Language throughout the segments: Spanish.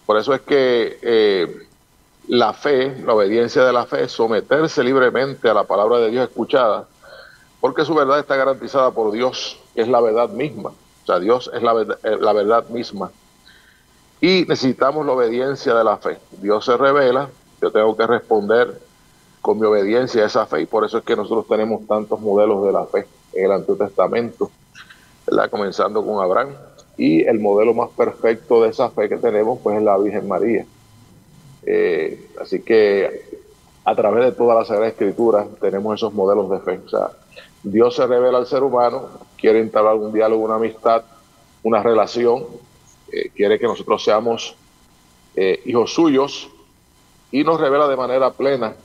Por eso es que la fe, la obediencia de la fe, es someterse libremente a la palabra de Dios escuchada, porque su verdad está garantizada por Dios, que es la verdad misma. O sea, Dios es la verdad misma. Y necesitamos la obediencia de la fe. Dios se revela, yo tengo que responder con mi obediencia a esa fe, y por eso es que nosotros tenemos tantos modelos de la fe en el Antiguo Testamento, ¿verdad? Comenzando con Abraham, y el modelo más perfecto de esa fe que tenemos pues es la Virgen María. Así que a través de toda la Sagrada Escritura tenemos esos modelos de fe. O sea, Dios se revela al ser humano, quiere entablar un diálogo, una amistad, una relación, quiere que nosotros seamos hijos suyos, y nos revela de manera plena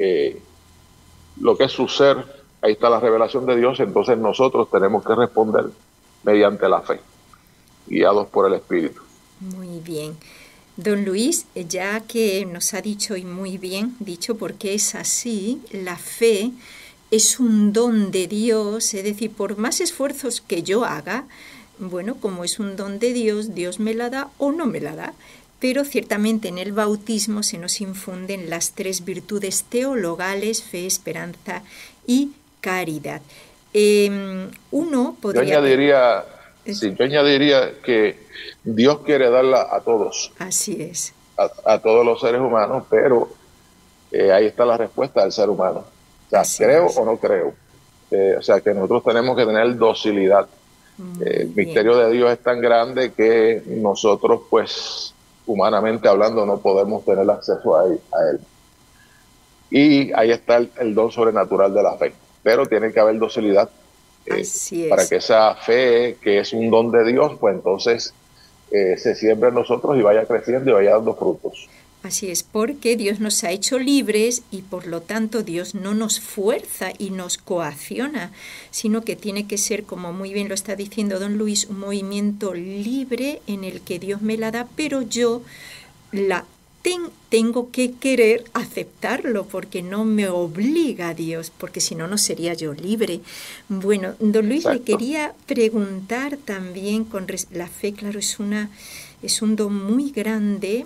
lo que es su ser. Ahí está la revelación de Dios. Entonces nosotros tenemos que responder mediante la fe, guiados por el Espíritu. Muy bien. Don Luis, ya que nos ha dicho, y muy bien dicho, porque es así, la fe es un don de Dios, es decir, por más esfuerzos que yo haga, bueno, como es un don de Dios, Dios me la da o no me la da. Pero ciertamente en el bautismo se nos infunden las tres virtudes teologales: fe, esperanza y caridad. Uno Yo podría... añadiría, sí, yo añadiría que Dios quiere darla a todos, Así es. a todos los seres humanos, pero ahí está la respuesta del ser humano. O sea, Así creo es. o no creo. O sea, que nosotros tenemos que tener docilidad. Muy El bien. misterio de Dios es tan grande que nosotros, pues, humanamente hablando, no podemos tener acceso a él. Y ahí está el don sobrenatural de la fe. Pero tiene que haber docilidad Así para es. que esa fe, que es un don de Dios, pues entonces se siembre en nosotros y vaya creciendo y vaya dando frutos. Así es, porque Dios nos ha hecho libres y por lo tanto Dios no nos fuerza y nos coacciona, sino que tiene que ser, como muy bien lo está diciendo don Luis, un movimiento libre en el que Dios me la da, pero yo la tengo que querer aceptarlo, porque no me obliga a Dios, porque si no, no sería yo libre. Bueno, don Luis, le Exacto. quería preguntar también la fe, claro, es un don muy grande,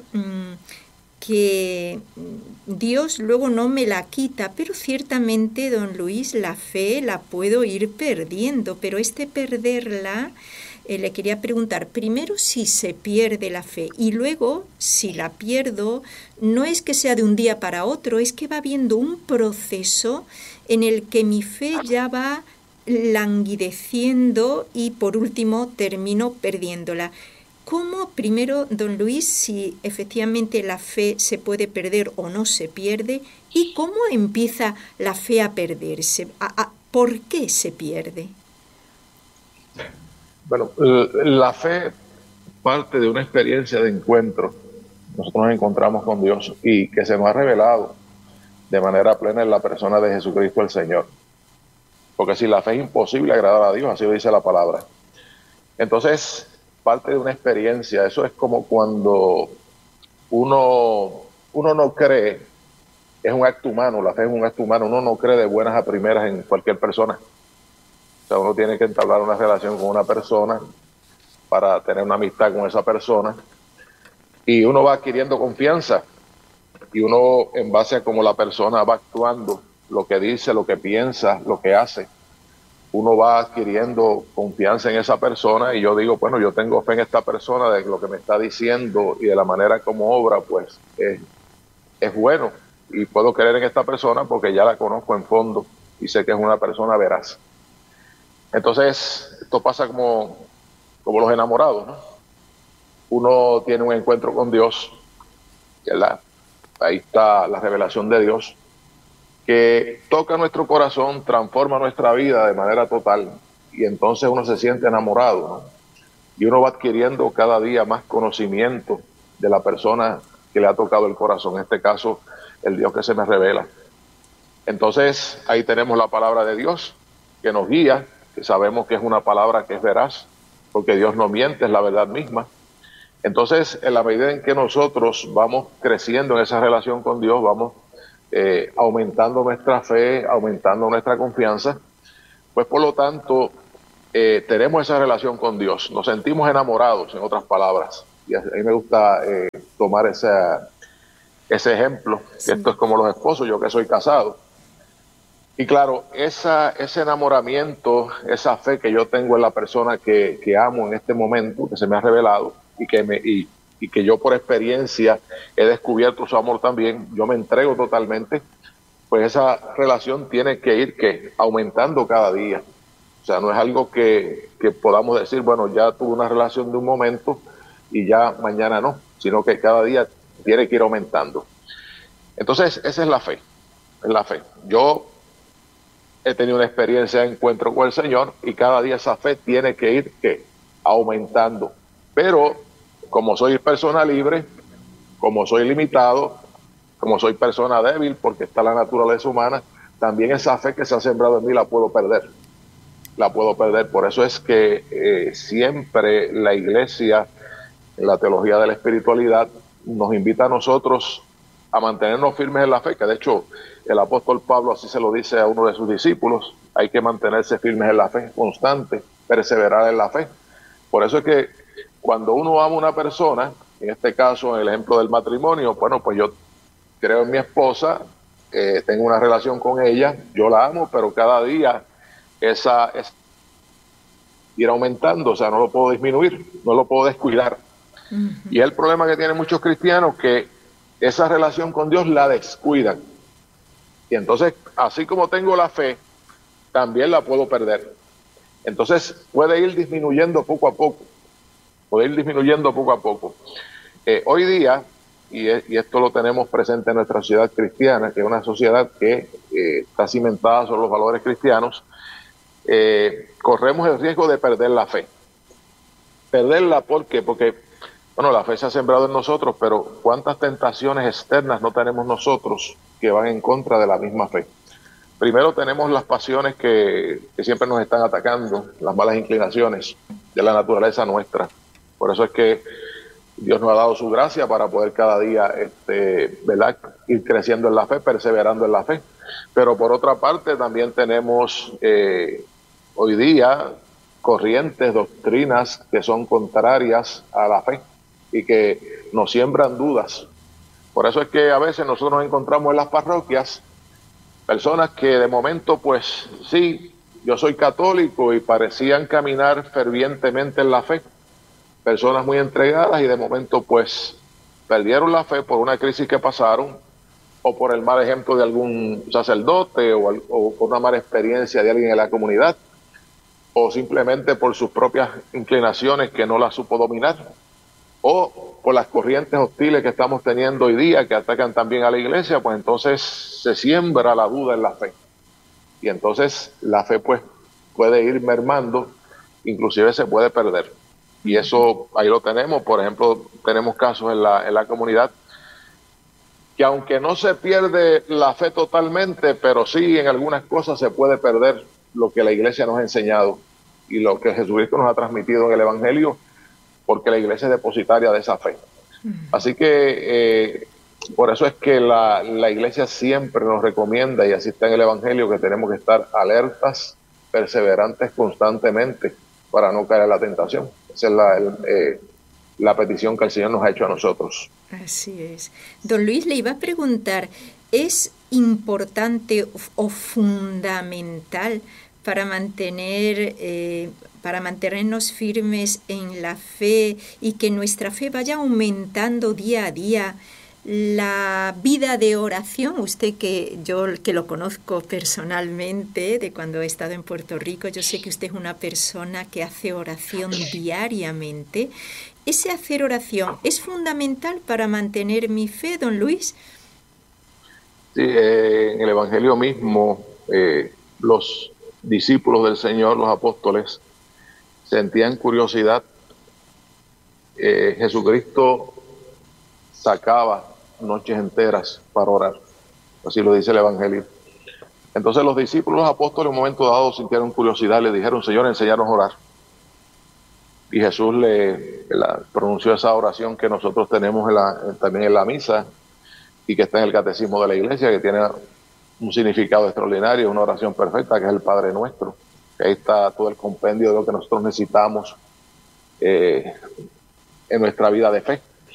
que Dios luego no me la quita, pero ciertamente, don Luis, la fe la puedo ir perdiendo, pero perderla, le quería preguntar primero si se pierde la fe, y luego si la pierdo, no es que sea de un día para otro, es que va habiendo un proceso en el que mi fe ya va languideciendo y por último termino perdiéndola. ¿Cómo, primero, don Luis, si efectivamente la fe se puede perder o no se pierde? ¿Y cómo empieza la fe a perderse? ¿Por qué se pierde? Bueno, la fe parte de una experiencia de encuentro. Nosotros nos encontramos con Dios y que se nos ha revelado de manera plena en la persona de Jesucristo el Señor. Porque si la fe es imposible agradar a Dios, así lo dice la palabra. Entonces, parte de una experiencia. Eso es como cuando uno, uno no cree, es un acto humano, la fe es un acto humano, uno no cree de buenas a primeras en cualquier persona. O sea, uno tiene que entablar una relación con una persona para tener una amistad con esa persona, y uno va adquiriendo confianza, y uno, en base a cómo la persona va actuando, lo que dice, lo que piensa, lo que hace, uno va adquiriendo confianza en esa persona, y yo digo, bueno, yo tengo fe en esta persona, de lo que me está diciendo y de la manera como obra, pues es bueno, y puedo creer en esta persona porque ya la conozco en fondo y sé que es una persona veraz. Entonces, esto pasa como los enamorados, ¿no? Uno tiene un encuentro con Dios, ¿verdad? Ahí está la revelación de Dios, que toca nuestro corazón, transforma nuestra vida de manera total, y entonces uno se siente enamorado, ¿no? Y uno va adquiriendo cada día más conocimiento de la persona que le ha tocado el corazón, en este caso, el Dios que se me revela. Entonces, ahí tenemos la palabra de Dios que nos guía, que sabemos que es una palabra que es veraz, porque Dios no miente, es la verdad misma. Entonces, en la medida en que nosotros vamos creciendo en esa relación con Dios, vamos aumentando nuestra fe, aumentando nuestra confianza, pues por lo tanto tenemos esa relación con Dios, nos sentimos enamorados, en otras palabras. Y a mí me gusta tomar ese ejemplo, que esto es como los esposos, yo que soy casado. Y claro, ese enamoramiento, esa fe que yo tengo en la persona que amo en este momento, que se me ha revelado, y que yo por experiencia he descubierto su amor también, yo me entrego totalmente, pues esa relación tiene que ir aumentando cada día. O sea, no es algo que podamos decir, bueno, ya tuve una relación de un momento y ya mañana no, sino que cada día tiene que ir aumentando. Entonces, esa es la fe, es la fe. Yo he tenido una experiencia de encuentro con el Señor y cada día esa fe tiene que ir aumentando. Pero como soy persona libre, como soy limitado, como soy persona débil, porque está la naturaleza humana, también esa fe que se ha sembrado en mí la puedo perder. La puedo perder. Por eso es que siempre la Iglesia, en la teología de la espiritualidad, nos invita a nosotros a mantenernos firmes en la fe, que de hecho el apóstol Pablo así se lo dice a uno de sus discípulos: hay que mantenerse firmes en la fe, constante, perseverar en la fe. Por eso es que cuando uno ama a una persona, en este caso en el ejemplo del matrimonio, bueno, pues yo creo en mi esposa, tengo una relación con ella, yo la amo, pero cada día esa ir aumentando, o sea, no lo puedo disminuir, no lo puedo descuidar. Y es el problema que tienen muchos cristianos, que esa relación con Dios la descuidan. Y entonces, así como tengo la fe, también la puedo perder. Entonces, puede ir disminuyendo poco a poco. Puede ir disminuyendo poco a poco. Hoy día, y esto lo tenemos presente en nuestra sociedad cristiana, que es una sociedad que está cimentada sobre los valores cristianos, corremos el riesgo de perder la fe. Perderla, ¿por qué? Porque, bueno, la fe se ha sembrado en nosotros, pero ¿cuántas tentaciones externas no tenemos nosotros que van en contra de la misma fe? Primero tenemos las pasiones que siempre nos están atacando, las malas inclinaciones de la naturaleza nuestra. Por eso es que Dios nos ha dado su gracia para poder cada día ¿verdad?, ir creciendo en la fe, perseverando en la fe. Pero por otra parte también tenemos hoy día corrientes, doctrinas que son contrarias a la fe y que nos siembran dudas. Por eso es que a veces nosotros nos encontramos en las parroquias personas que de momento, pues sí, yo soy católico, y parecían caminar fervientemente en la fe, personas muy entregadas, y de momento pues perdieron la fe por una crisis que pasaron, o por el mal ejemplo de algún sacerdote, o por una mala experiencia de alguien en la comunidad, o simplemente por sus propias inclinaciones que no las supo dominar, o por las corrientes hostiles que estamos teniendo hoy día, que atacan también a la iglesia. Pues entonces se siembra la duda en la fe, y entonces la fe pues puede ir mermando, inclusive se puede perder. Y eso ahí lo tenemos. Por ejemplo, tenemos casos en la comunidad que, aunque no se pierde la fe totalmente, pero sí en algunas cosas se puede perder lo que la iglesia nos ha enseñado y lo que Jesucristo nos ha transmitido en el Evangelio, porque la iglesia es depositaria de esa fe. Así que por eso es que la iglesia siempre nos recomienda, y así está en el Evangelio, que tenemos que estar alertas, perseverantes constantemente para no caer en la tentación. Esa es la petición que el Señor nos ha hecho a nosotros. Así es. Don Luis, le iba a preguntar, ¿es importante o fundamental para mantenernos firmes en la fe y que nuestra fe vaya aumentando día a día, la vida de oración? Usted, yo que lo conozco personalmente de cuando he estado en Puerto Rico, yo sé que usted es una persona que hace oración diariamente. ¿Ese hacer oración es fundamental para mantener mi fe, don Luis? Sí, en el Evangelio mismo, los discípulos del Señor, los apóstoles, sentían curiosidad. Jesucristo sacaba noches enteras para orar, así lo dice el Evangelio. Entonces los discípulos, los apóstoles, en un momento dado sintieron curiosidad, le dijeron: Señor, enséñanos a orar. Y Jesús le pronunció esa oración que nosotros tenemos también en la misa, y que está en el catecismo de la iglesia, que tiene un significado extraordinario, una oración perfecta, que es el Padre Nuestro. Ahí está todo el compendio de lo que nosotros necesitamos en nuestra vida de fe.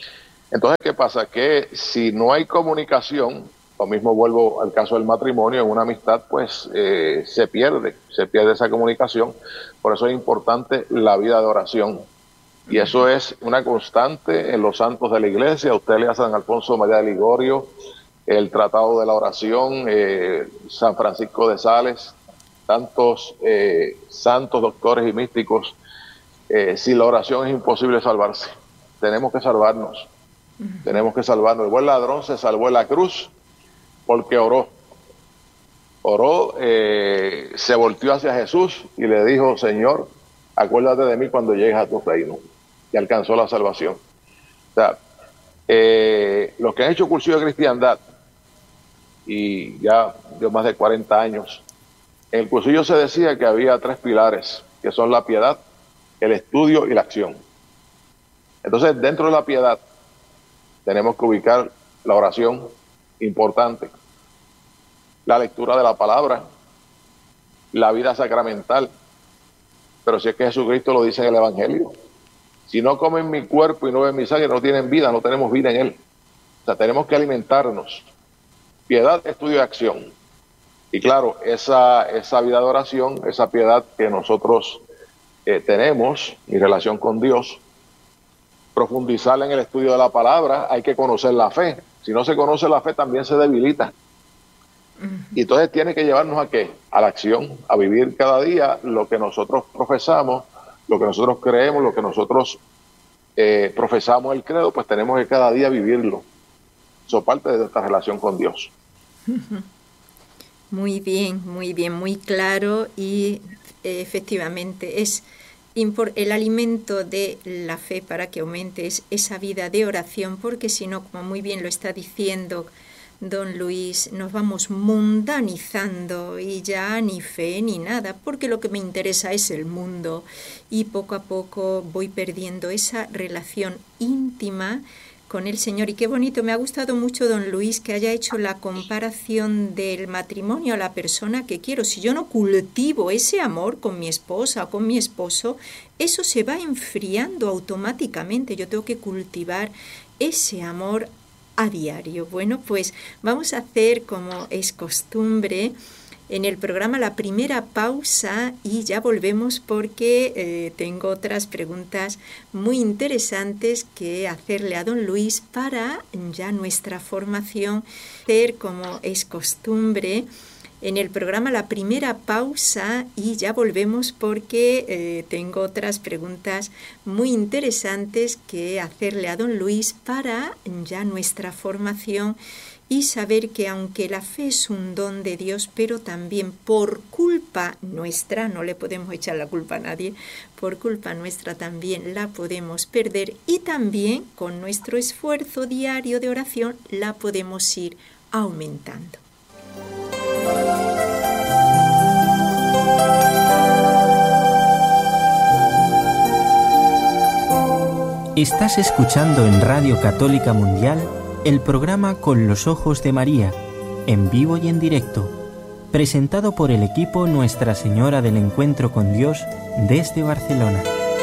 Entonces, ¿qué pasa? Que si no hay comunicación, lo mismo vuelvo al caso del matrimonio, en una amistad, pues se pierde esa comunicación. Por eso es importante la vida de oración. Y eso es una constante en los santos de la iglesia. Usted lea a San Alfonso María de Ligorio, el Tratado de la Oración, San Francisco de Sales, tantos santos, doctores y místicos. Sin la oración es imposible salvarse. Tenemos que salvarnos. Tenemos que salvarnos. El buen ladrón se salvó en la cruz porque oró. Oró, se volteó hacia Jesús y le dijo: Señor, acuérdate de mí cuando llegues a tu reino. Y alcanzó la salvación. O sea, los que han hecho cursillo de cristiandad, y ya de más de 40 años, en el cursillo se decía que había 3 pilares, que son la piedad, el estudio y la acción. Entonces, dentro de la piedad, tenemos que ubicar la oración, importante, la lectura de la palabra, la vida sacramental. Pero si es que Jesucristo lo dice en el Evangelio: si no comen mi cuerpo y no ven mi sangre, no tienen vida, no tenemos vida en él. O sea, tenemos que alimentarnos. Piedad, estudio y acción. Y claro, esa vida de oración, esa piedad que nosotros tenemos en relación con Dios, profundizarla en el estudio de la palabra. Hay que conocer la fe. Si no se conoce la fe, también se debilita. Y entonces tiene que llevarnos ¿a qué? A la acción, a vivir cada día lo que nosotros profesamos, lo que nosotros creemos, lo que nosotros profesamos el credo, pues tenemos que cada día vivirlo. Eso es parte de nuestra relación con Dios. Muy bien, muy claro y efectivamente es el alimento de la fe para que aumente esa vida de oración, porque si no, como muy bien lo está diciendo don Luis, nos vamos mundanizando y ya ni fe ni nada, porque lo que me interesa es el mundo y poco a poco voy perdiendo esa relación íntima con el Señor. Y qué bonito, me ha gustado mucho don Luis que haya hecho la comparación del matrimonio a la persona que quiero. Si yo no cultivo ese amor con mi esposa o con mi esposo, eso se va enfriando automáticamente. Yo tengo que cultivar ese amor a diario. Bueno, pues vamos a hacer, como es costumbre en el programa, la primera pausa y ya volvemos porque tengo otras preguntas muy interesantes que hacerle a don Luis para ya nuestra formación. Hacer, como es costumbre en el programa, la primera pausa y ya volvemos porque tengo otras preguntas muy interesantes que hacerle a don Luis para ya nuestra formación y saber que aunque la fe es un don de Dios, pero también por culpa nuestra, no le podemos echar la culpa a nadie, por culpa nuestra también la podemos perder y también con nuestro esfuerzo diario de oración la podemos ir aumentando. Estás escuchando en Radio Católica Mundial el programa Con los Ojos de María, en vivo y en directo, presentado por el equipo Nuestra Señora del Encuentro con Dios desde Barcelona.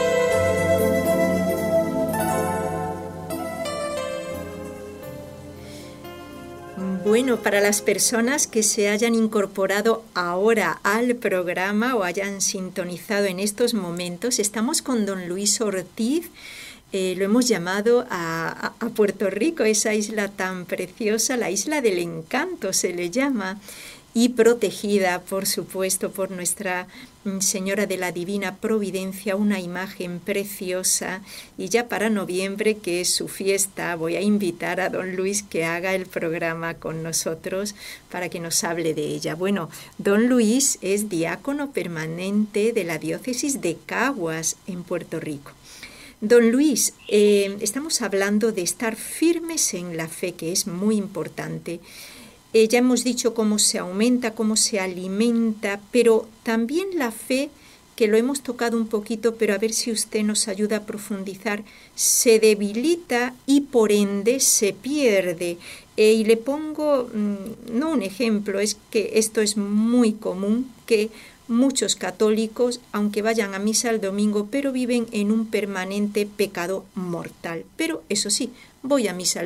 Bueno, para las personas que se hayan incorporado ahora al programa o hayan sintonizado en estos momentos, estamos con don Luis Ortiz. Lo hemos llamado a Puerto Rico, esa isla tan preciosa, la isla del encanto se le llama, y protegida, por supuesto, por Nuestra Señora de la Divina Providencia, una imagen preciosa. Y ya para noviembre, que es su fiesta, voy a invitar a don Luis que haga el programa con nosotros para que nos hable de ella. Bueno, don Luis es diácono permanente de la diócesis de Caguas, en Puerto Rico. Don Luis, estamos hablando de estar firmes en la fe, que es muy importante. Ya hemos dicho cómo se aumenta, cómo se alimenta, pero también la fe, que lo hemos tocado un poquito, pero a ver si usted nos ayuda a profundizar, se debilita y por ende se pierde. Y le pongo, no un ejemplo, es que esto es muy común, que muchos católicos, aunque vayan a misa el domingo, pero viven en un permanente pecado mortal. Pero eso sí, voy a misa